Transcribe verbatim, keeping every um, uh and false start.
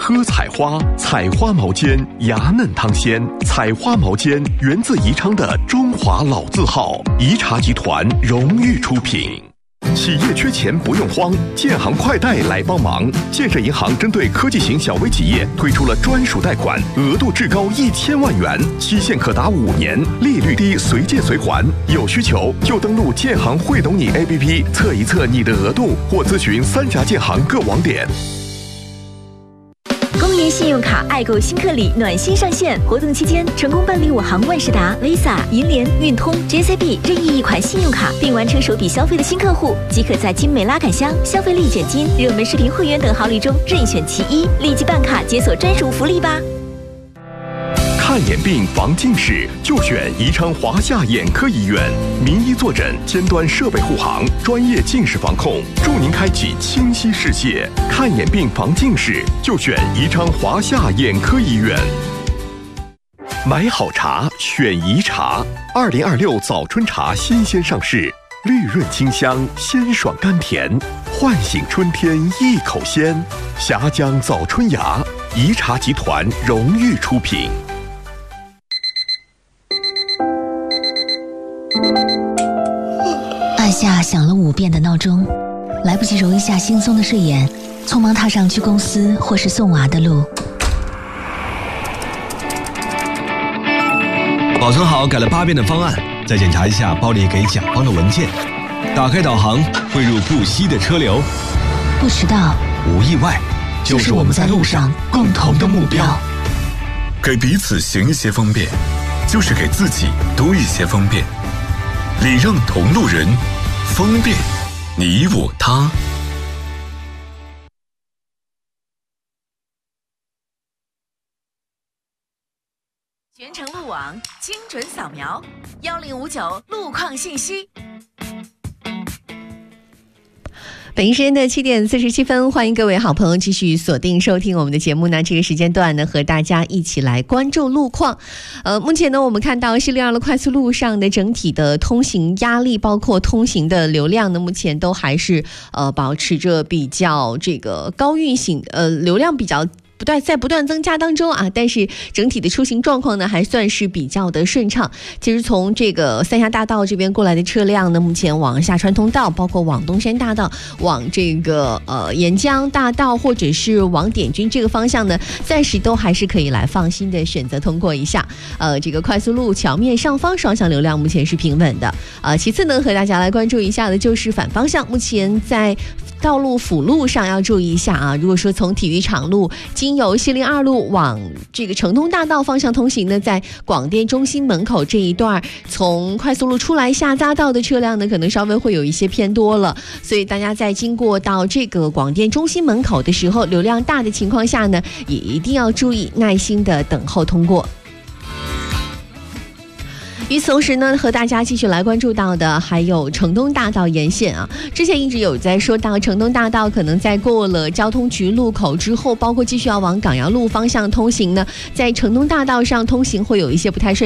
喝彩花，彩花毛尖，牙嫩汤鲜。彩花毛尖源自宜昌的中华老字号，宜茶集团荣誉出品。企业缺钱不用慌，建行快贷来帮忙。建设银行针对科技型小微企业推出了专属贷款，额度至高一千万元，期限可达五年，利率低，随借随还。有需求就登录建行会懂你 A P P 测一测你的额度，或咨询三峡建行各网点。 公银信用卡爱购新客礼暖心上线，活动期间成功办理我行万事达、Visa、银联、运通、J C B 任意一款信用卡，并完成首笔消费的新客户，即可在精美拉杆箱、消费立减金、热门视频会员等好礼中任选其一，立即办卡解锁专属福利吧！ 看眼病防近视就选宜昌华夏眼科医院，名医坐诊，尖端设备护航，专业近视防控，助您开启清晰视线。看眼病防近视就选宜昌华夏眼科医院。买好茶选宜茶，二零二六早春茶新鲜上市，绿润清香，鲜爽甘甜，唤醒春天一口鲜。峡江早春芽，宜茶集团荣誉出品。 按下响了五遍的闹钟，来不及揉一下惺忪的睡眼，匆忙踏上去公司或是送娃的路。 保存好改了八遍的方案，再检查一下包里给甲方的文件。打开导航，汇入不息的车流。 不迟到， 无意外，就是我们在路上共同的目标。 给彼此行一些方便，就是给自己多一些方便。礼让同路人，方便你我他。 全程路网精准扫描，幺零五九路况信息。 北京时间的七点四十七分，欢迎各位好朋友继续锁定收听我们的节目呢。这个时间段呢，和大家一起来关注路况。呃，目前呢，我们看到西六二路快速路上的整体的通行压力，包括通行的流量呢，目前都还是呃保持着比较这个高运行，呃，流量比较。不断在不断增加当中啊，但是整体的出行状况呢还算是比较的顺畅。其实从这个三峡大道这边过来的车辆呢，目前往下川通道，包括往东山大道，往这个呃沿江大道或者是往点军这个方向呢，暂时都还是可以来放心的选择通过一下。呃，这个快速路桥面上方双向流量目前是平稳的。呃，其次呢，和大家来关注一下的就是反方向，目前在道路辅路上要注意一下啊。如果说从体育场路经由西陵二路往这个成通大道方向通行呢，在广电中心门口这一段，从快速路出来下匝道的车辆呢，可能稍微会有一些偏多了，所以大家在经过到这个广电中心门口的时候，流量大的情况下呢，也一定要注意耐心的等候通过。与此同时呢，和大家继续来关注到的还有城东大道沿线啊。之前一直有在说到城东大道可能在过了交通局路口之后，包括继续要往港阳路方向通行呢，在城东大道上通行会有一些不太顺